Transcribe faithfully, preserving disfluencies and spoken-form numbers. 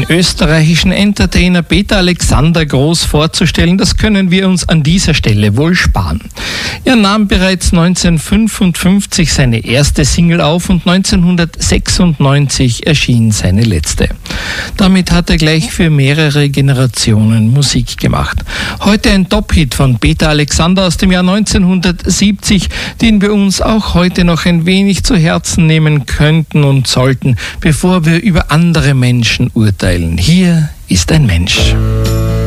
Den österreichischen Entertainer Peter Alexander groß vorzustellen, das können wir uns an dieser Stelle wohl sparen. Er nahm bereits neunzehnhundertfünfundfünfzig seine erste Single auf und neunzehnhundertsechsundneunzig erschien seine letzte. Damit hat er gleich für mehrere Generationen Musik gemacht. Heute ein Top-Hit von Peter Alexander aus dem Jahr neunzehnhundertsiebzig, den wir uns auch heute noch ein wenig zu Herzen nehmen könnten und sollten, bevor wir über andere Menschen urteilen. Hier ist ein Mensch.